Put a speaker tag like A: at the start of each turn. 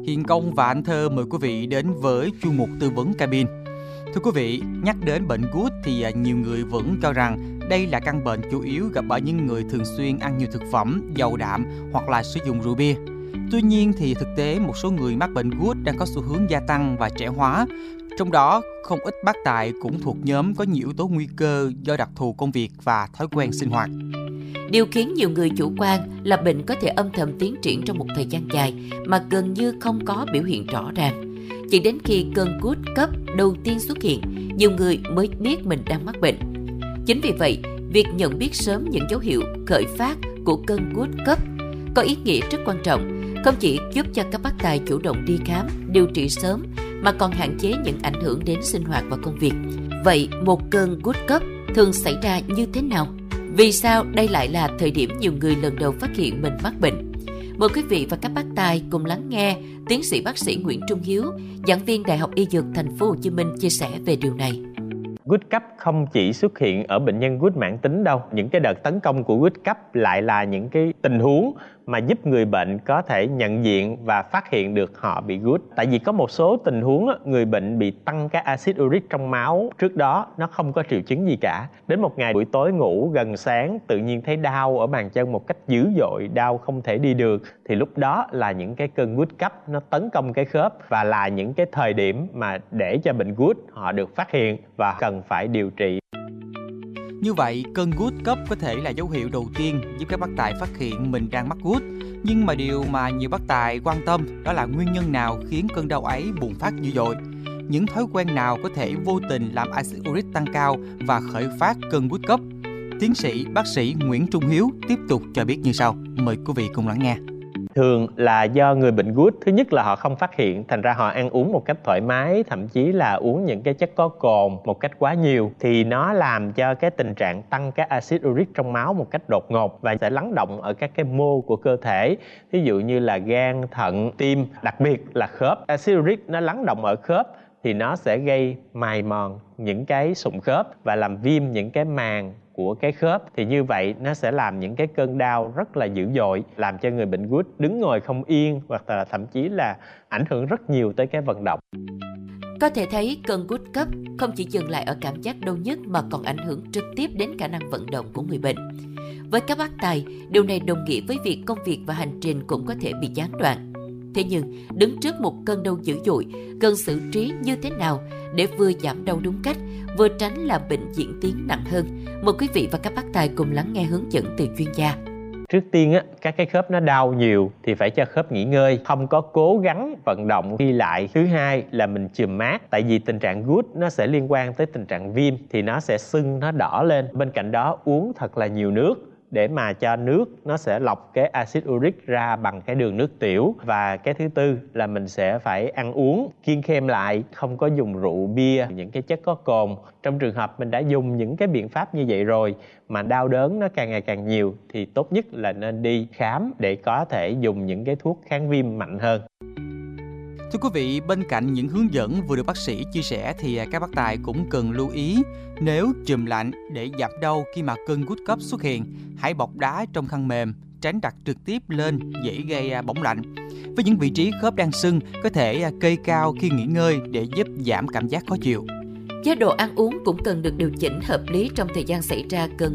A: Hiền Công và anh Thơ mời quý vị đến với chuyên mục tư vấn cabin. Thưa quý vị, nhắc đến bệnh gút thì nhiều người vẫn cho rằng đây là căn bệnh chủ yếu gặp ở những người thường xuyên ăn nhiều thực phẩm giàu đạm hoặc là sử dụng rượu bia. Tuy nhiên thì thực tế một số người mắc bệnh gút đang có xu hướng gia tăng và trẻ hóa. Trong đó, không ít bác tài cũng thuộc nhóm có nhiều yếu tố nguy cơ do đặc thù công việc và thói quen sinh hoạt.
B: Điều khiến nhiều người chủ quan là bệnh có thể âm thầm tiến triển trong một thời gian dài mà gần như không có biểu hiện rõ ràng. Chỉ đến khi cơn gút cấp đầu tiên xuất hiện, nhiều người mới biết mình đang mắc bệnh. Chính vì vậy, việc nhận biết sớm những dấu hiệu khởi phát của cơn gút cấp có ý nghĩa rất quan trọng, không chỉ giúp cho các bác tài chủ động đi khám, điều trị sớm mà còn hạn chế những ảnh hưởng đến sinh hoạt và công việc. Vậy một cơn gút cấp thường xảy ra như thế nào? Vì sao đây lại là thời điểm nhiều người lần đầu phát hiện mình mắc bệnh? Mời quý vị và các bác tài cùng lắng nghe tiến sĩ bác sĩ Nguyễn Trung Hiếu, giảng viên Đại học Y Dược Thành phố Hồ Chí Minh chia sẻ về điều này.
C: Gút cấp không chỉ xuất hiện ở bệnh nhân gút mãn tính đâu. Những cái đợt tấn công của gút cấp lại là những cái tình huống mà giúp người bệnh có thể nhận diện và phát hiện được họ bị gút. Tại vì có một số tình huống người bệnh bị tăng cái axit uric trong máu, trước đó nó không có triệu chứng gì cả. Đến một ngày buổi tối ngủ gần sáng tự nhiên thấy đau ở bàn chân một cách dữ dội, đau không thể đi được, thì lúc đó là những cái cơn gút cấp nó tấn công cái khớp và là những cái thời điểm mà để cho bệnh gút họ được phát hiện và cần phải điều trị.
A: Như vậy, cơn gút cấp có thể là dấu hiệu đầu tiên giúp các bác tài phát hiện mình đang mắc gút. Nhưng mà điều mà nhiều bác tài quan tâm đó là nguyên nhân nào khiến cơn đau ấy bùng phát dữ dội. Những thói quen nào có thể vô tình làm axit uric tăng cao và khởi phát cơn gút cấp? Tiến sĩ bác sĩ Nguyễn Trung Hiếu tiếp tục cho biết như sau. Mời quý vị cùng lắng nghe.
C: Thường là do người bệnh gút, thứ nhất là họ không phát hiện, thành ra họ ăn uống một cách thoải mái, thậm chí là uống những cái chất có cồn một cách quá nhiều, thì nó làm cho cái tình trạng tăng cái axit uric trong máu một cách đột ngột và sẽ lắng động ở các cái mô của cơ thể, ví dụ như là gan, thận, tim, đặc biệt là khớp. Axit uric nó lắng động ở khớp thì nó sẽ gây mài mòn những cái sụn khớp và làm viêm những cái màng của cái khớp, thì như vậy nó sẽ làm những cái cơn đau rất là dữ dội, làm cho người bệnh gút đứng ngồi không yên hoặc là thậm chí là ảnh hưởng rất nhiều tới cái vận động.
B: Có thể thấy cơn gút cấp không chỉ dừng lại ở cảm giác đau nhức mà còn ảnh hưởng trực tiếp đến khả năng vận động của người bệnh. Với các bác tài, điều này đồng nghĩa với việc công việc và hành trình cũng có thể bị gián đoạn. Thế nhưng, đứng trước một cơn đau dữ dội, cần xử trí như thế nào để vừa giảm đau đúng cách, vừa tránh làm bệnh diễn tiến nặng hơn? Mời quý vị và các bác tài cùng lắng nghe hướng dẫn từ chuyên gia.
C: Trước tiên các cái khớp nó đau nhiều thì phải cho khớp nghỉ ngơi, không có cố gắng vận động đi lại. Thứ hai là mình chườm mát, tại vì tình trạng gút nó sẽ liên quan tới tình trạng viêm thì nó sẽ sưng, nó đỏ lên. Bên cạnh đó uống thật là nhiều nước để mà cho nước nó sẽ lọc cái axit uric ra bằng cái đường nước tiểu. Và cái thứ tư là mình sẽ phải ăn uống kiêng khem lại, không có dùng rượu bia, những cái chất có cồn. Trong trường hợp mình đã dùng những cái biện pháp như vậy rồi mà đau đớn nó càng ngày càng nhiều thì tốt nhất là nên đi khám để có thể dùng những cái thuốc kháng viêm mạnh hơn.
A: Thưa quý vị, bên cạnh những hướng dẫn vừa được bác sĩ chia sẻ thì các bác tài cũng cần lưu ý, nếu chườm lạnh để giảm đau khi mà cơn gút cấp xuất hiện, hãy bọc đá trong khăn mềm, tránh đặt trực tiếp lên dễ gây bỏng lạnh. Với những vị trí khớp đang sưng, có thể kê cao khi nghỉ ngơi để giúp giảm cảm giác khó chịu.
B: Chế độ ăn uống cũng cần được điều chỉnh hợp lý trong thời gian xảy ra cơn